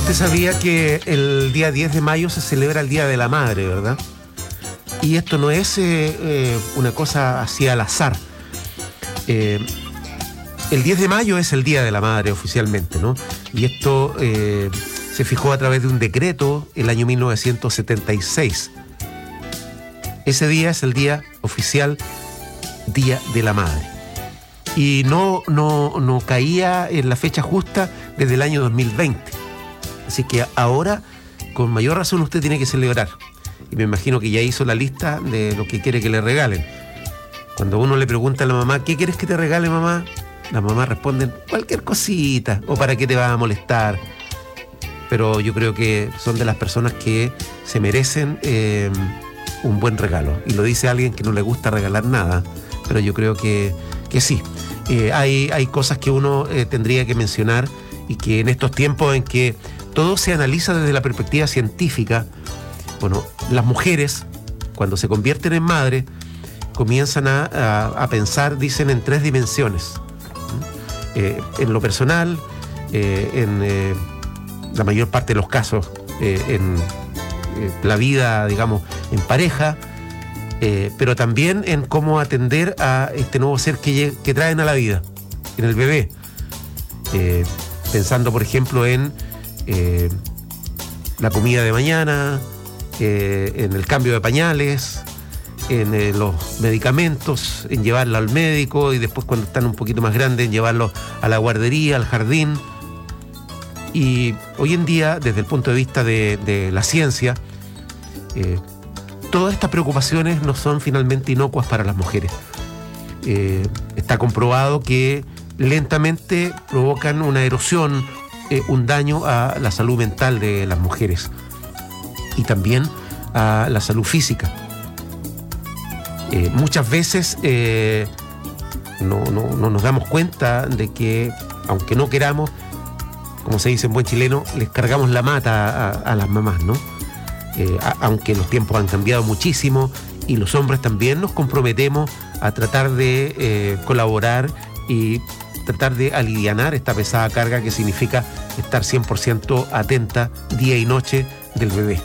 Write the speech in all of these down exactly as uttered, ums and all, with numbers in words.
Usted sabía que el día diez de mayo se celebra el Día de la Madre, ¿verdad? Y esto no es eh, eh, una cosa así al azar. Eh, el diez de mayo es el Día de la Madre oficialmente, ¿no? Y esto eh, se fijó a través de un decreto el año mil novecientos setenta y seis. Ese día es el día oficial Día de la Madre. Y no, no, no caía en la fecha justa desde el año dos mil veinte. Así que ahora, con mayor razón, usted tiene que celebrar. Y me imagino que ya hizo la lista de lo que quiere que le regalen. Cuando uno le pregunta a la mamá, ¿qué quieres que te regale, mamá? Las mamás responden, cualquier cosita, o para qué te va a molestar. Pero yo creo que son de las personas que se merecen eh, un buen regalo. Y lo dice alguien que no le gusta regalar nada, pero yo creo que, que sí. Eh, hay, hay cosas que uno eh, tendría que mencionar y que en estos tiempos en que todo se analiza desde la perspectiva científica, bueno, las mujeres, cuando se convierten en madres, comienzan a, a, a pensar, dicen, en tres dimensiones. Eh, en lo personal, eh, en eh, la mayor parte de los casos, eh, en eh, la vida, digamos, en pareja, eh, pero también en cómo atender a este nuevo ser que, que traen a la vida, en el bebé. Eh, pensando, por ejemplo, en eh, la comida de mañana, eh, en el cambio de pañales, en eh, los medicamentos, en llevarlo al médico y después cuando están un poquito más grandes en llevarlo a la guardería, al jardín. Y hoy en día, desde el punto de vista de, de la ciencia, eh, todas estas preocupaciones no son finalmente inocuas para las mujeres. Eh, está comprobado que lentamente provocan una erosión, eh, un daño a la salud mental de las mujeres y también a la salud física. Eh, muchas veces eh, no, no, no nos damos cuenta de que, aunque no queramos, como se dice en buen chileno, les cargamos la mata a, a las mamás, ¿no? Eh, a, aunque los tiempos han cambiado muchísimo y los hombres también nos comprometemos a tratar de eh, colaborar y tratar de alivianar esta pesada carga que significa estar cien por ciento atenta día y noche del bebé.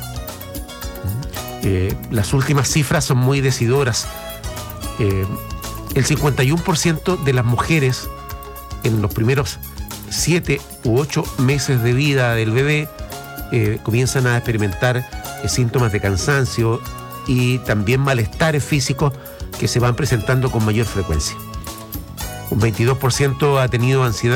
Eh, las últimas cifras son muy decidoras. Eh, el cincuenta y uno por ciento de las mujeres en los primeros siete u ocho meses de vida del bebé eh, comienzan a experimentar eh, síntomas de cansancio y también malestares físicos que se van presentando con mayor frecuencia. Un veintidós por ciento ha tenido ansiedad